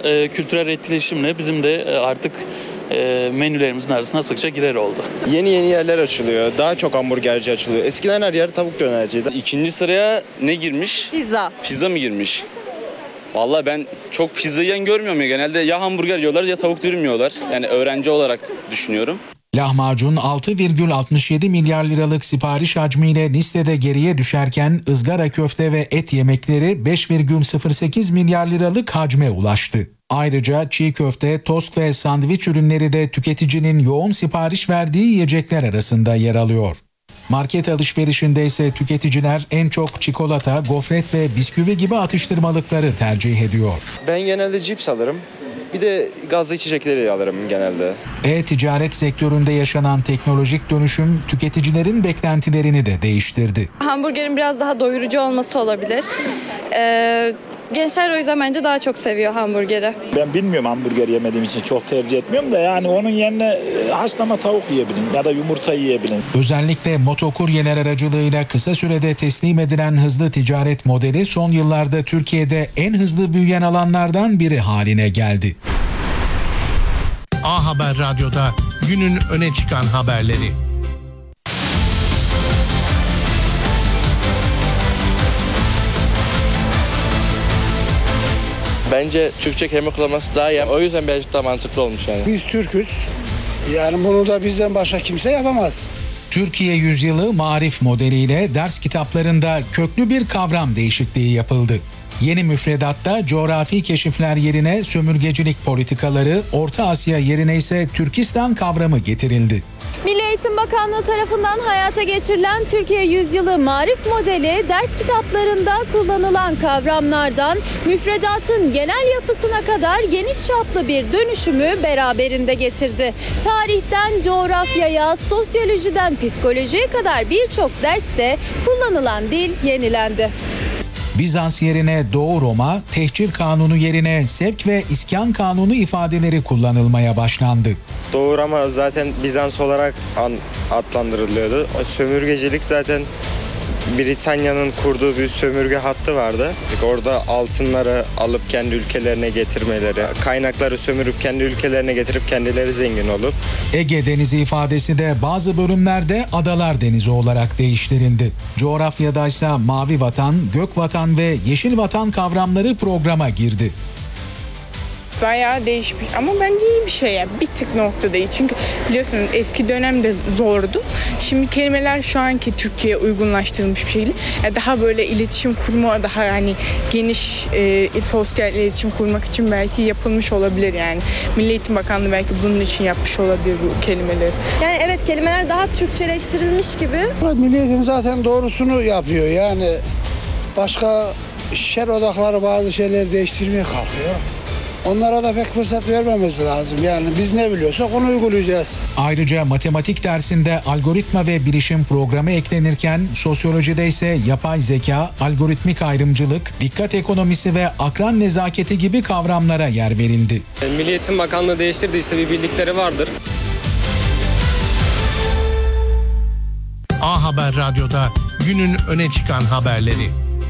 kültürel etkileşimle bizim de artık menülerimizin arasına sıkça girer oldu. Yeni yerler açılıyor. Daha çok hamburgerci açılıyor. Eskiden her yer tavuk dönerciydi. İkinci sıraya ne girmiş? Pizza. Pizza mı girmiş? Vallahi ben çok pizza yiyen görmüyorum ya. Genelde ya hamburger yiyorlar ya tavuk dürüm yiyorlar. Yani öğrenci olarak düşünüyorum. Lahmacun 6,67 milyar liralık sipariş hacmiyle listede geriye düşerken ızgara köfte ve et yemekleri 5,08 milyar liralık hacme ulaştı. Ayrıca çiğ köfte, tost ve sandviç ürünleri de tüketicinin yoğun sipariş verdiği yiyecekler arasında yer alıyor. Market alışverişinde ise tüketiciler en çok çikolata, gofret ve bisküvi gibi atıştırmalıkları tercih ediyor. Ben genelde cips alırım. Bir de gazlı içecekleri alırım genelde. E-ticaret sektöründe yaşanan teknolojik dönüşüm tüketicilerin beklentilerini de değiştirdi. Hamburgerin biraz daha doyurucu olması olabilir. Gençler o yüzden bence daha çok seviyor hamburgeri. Ben bilmiyorum, hamburger yemediğim için çok tercih etmiyorum da yani onun yerine haşlama tavuk yiyebilirim ya da yumurta yiyebilirim. Özellikle motokuryeler aracılığıyla kısa sürede teslim edilen hızlı ticaret modeli son yıllarda Türkiye'de en hızlı büyüyen alanlardan biri haline geldi. A Haber Radyo'da günün öne çıkan haberleri. Bence Türkçe kelime kullanması daha iyi. O yüzden birazcık daha mantıklı olmuş yani. Biz Türk'üz. Yani bunu da bizden başka kimse yapamaz. Türkiye Yüzyılı Maarif modeliyle ders kitaplarında köklü bir kavram değişikliği yapıldı. Yeni müfredatta coğrafi keşifler yerine sömürgecilik politikaları, Orta Asya yerine ise Türkistan kavramı getirildi. Milli Eğitim Bakanlığı tarafından hayata geçirilen Türkiye Yüzyılı Maarif modeli ders kitaplarında kullanılan kavramlardan müfredatın genel yapısına kadar geniş çaplı bir dönüşümü beraberinde getirdi. Tarihten coğrafyaya, sosyolojiden psikolojiye kadar birçok derste kullanılan dil yenilendi. Bizans yerine Doğu Roma, tehcir kanunu yerine sevk ve iskan kanunu ifadeleri kullanılmaya başlandı. Doğu Roma zaten Bizans olarak adlandırılıyordu. O sömürgecilik zaten Britanya'nın kurduğu bir sömürge hattı vardı. Orada altınları alıp kendi ülkelerine getirmeleri, kaynakları sömürüp kendi ülkelerine getirip kendileri zengin olup. Ege Denizi ifadesi de bazı bölümlerde Adalar Denizi olarak değiştirildi. Coğrafyadaysa Mavi Vatan, Gök Vatan ve Yeşil Vatan kavramları programa girdi. Bayağı değişmiş ama bence iyi bir şey ya. Bir tık nokta değil. Çünkü biliyorsunuz eski dönemde zordu. Şimdi kelimeler şu anki Türkçe'ye uygunlaştırılmış bir şekilde. Daha böyle iletişim kurma, daha hani geniş sosyal iletişim kurmak için belki yapılmış olabilir yani. Milli Eğitim Bakanlığı belki bunun için yapmış olabilir bu kelimeleri. Yani evet, kelimeler daha Türkçeleştirilmiş gibi. Milli Eğitim zaten doğrusunu yapıyor. Yani başka şer odakları bazı şeyleri değiştirmeye kalkıyor. Onlara da pek fırsat vermemesi lazım. Yani biz ne biliyorsak onu uygulayacağız. Ayrıca matematik dersinde algoritma ve bilişim programı eklenirken sosyolojide ise yapay zeka, algoritmik ayrımcılık, dikkat ekonomisi ve akran nezaketi gibi kavramlara yer verildi. Milli Eğitim Bakanlığı değiştirdiyse bir bildikleri vardır. A Haber Radyo'da günün öne çıkan haberleri.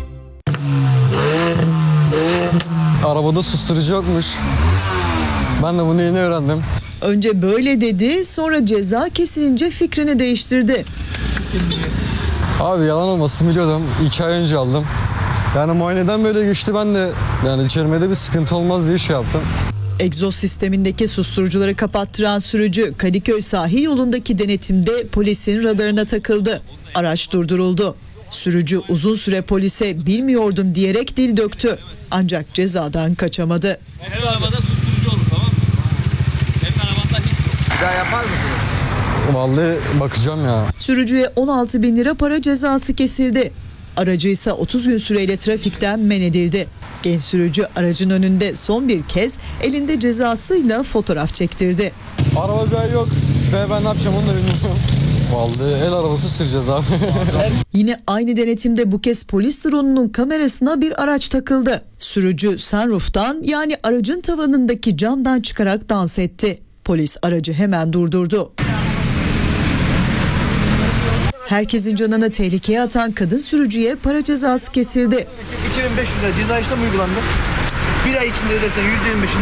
Arabada susturucu yokmuş. Ben de bunu yeni öğrendim. Önce böyle dedi, sonra ceza kesilince fikrini değiştirdi. Abi yalan olmasın biliyordum. 2 ay önce aldım. Yani muayeneden böyle geçti, ben de yani içermede bir sıkıntı olmaz diye şey yaptım. Egzoz sistemindeki susturucuları kapattıran sürücü Kadıköy sahil yolundaki denetimde polisin radarına takıldı. Araç durduruldu. Sürücü uzun süre polise bilmiyordum diyerek dil döktü. Ancak cezadan kaçamadı. Her arabada susturucu olur, tamam mı? Senin arabanda hiç. Bir daha yapar mısın? Vallahi bakacağım ya. Sürücüye 16.000 lira para cezası kesildi. Aracı ise 30 gün süreyle trafikten men edildi. Genç sürücü aracın önünde son bir kez elinde cezasıyla fotoğraf çektirdi. Araba bir ay yok ve ben ne yapacağım onu da bilmiyorum. Vallahi el arabası süreceğiz abi. Yine aynı denetimde bu kez polis drone'unun kamerasına bir araç takıldı. Sürücü sunroof'tan, yani aracın tavanındaki camdan çıkarak dans etti. Polis aracı hemen durdurdu. Herkesin canını tehlikeye atan kadın sürücüye para cezası kesildi. 2500 lira ceza işlemi uygulandı. Bir ay içinde ödersen %25'ini